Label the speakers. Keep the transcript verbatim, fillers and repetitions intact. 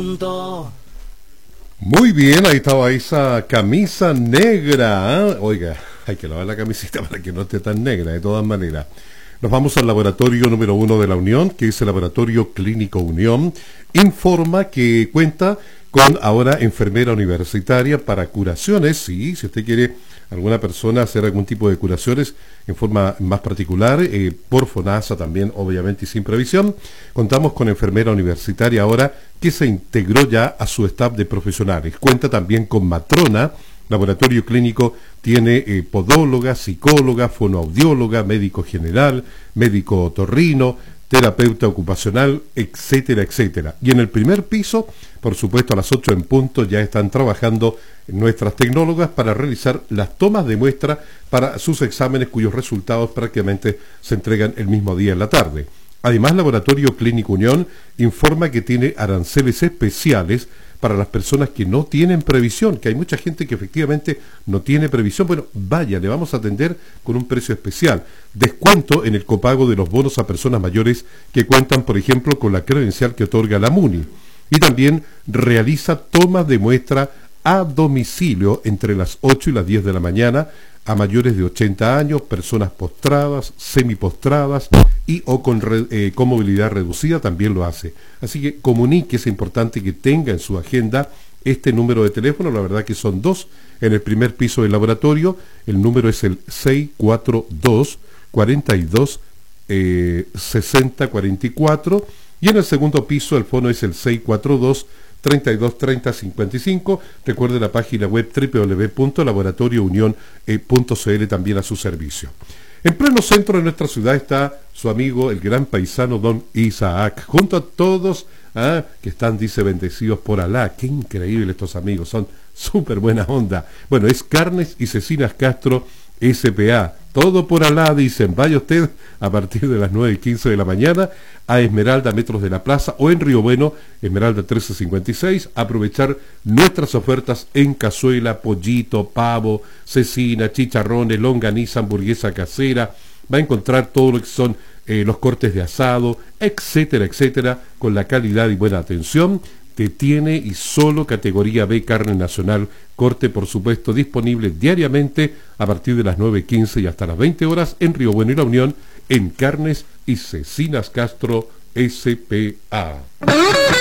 Speaker 1: Muy bien, ahí estaba esa camisa negra, ¿eh? Oiga, hay que lavar la camiseta para que no esté tan negra, de todas maneras. Nos vamos al laboratorio número uno de la Unión, que es el Laboratorio Clínico Unión. Informa que cuenta con ahora enfermera universitaria para curaciones. Sí, si usted quiere alguna persona hacer algún tipo de curaciones en forma más particular, eh, por FONASA también, obviamente, y sin previsión. Contamos con enfermera universitaria ahora que se integró ya a su staff de profesionales. Cuenta también con matrona. Laboratorio Clínico tiene eh, podóloga, psicóloga, fonoaudióloga, médico general, médico otorrino, terapeuta ocupacional, etcétera, etcétera. Y en el primer piso, por supuesto a las ocho en punto, ya están trabajando nuestras tecnólogas para realizar las tomas de muestra para sus exámenes cuyos resultados prácticamente se entregan el mismo día en la tarde. Además, Laboratorio Clínico Unión informa que tiene aranceles especiales para las personas que no tienen previsión, que hay mucha gente que efectivamente no tiene previsión. Bueno, vaya, le vamos a atender con un precio especial. Descuento en el copago de los bonos a personas mayores que cuentan, por ejemplo, con la credencial que otorga la MUNI. Y también realiza tomas de muestra a domicilio entre las ocho y las diez de la mañana a mayores de ochenta años, personas postradas, semipostradas y o con, re, eh, con movilidad reducida también lo hace. Así que comunique, es importante que tenga en su agenda este número de teléfono, la verdad que son dos en el primer piso del laboratorio. El número es el seis cuatro dos, cuarenta y dos, sesenta cuarenta y cuatro y en el segundo piso el fono es el seis cuatro dos, treinta y dos treinta cincuenta y cinco. Recuerde la página web doble u doble u doble u punto laboratorio unión punto c l también a su servicio. En pleno centro de nuestra ciudad está su amigo, el gran paisano don Isaac, junto a todos ¿ah? que están, dice, bendecidos por Alá. Qué increíble estos amigos, son súper buena onda. Bueno, es Carnes y Cecinas Castro S P A, todo por Alá, dicen. Vaya usted a partir de las nueve y quince de la mañana a Esmeralda, Metros de la Plaza, o en Río Bueno, Esmeralda trece cincuenta y seis, aprovechar nuestras ofertas en cazuela, pollito, pavo, cecina, chicharrones, longaniza, hamburguesa casera. Va a encontrar todo lo que son eh, los cortes de asado, etcétera, etcétera, con la calidad y buena atención que tiene, y solo categoría B carne nacional, corte por supuesto disponible diariamente a partir de las nueve y quince y hasta las veinte horas en Río Bueno y La Unión, en Carnes y Cecinas Castro S P A.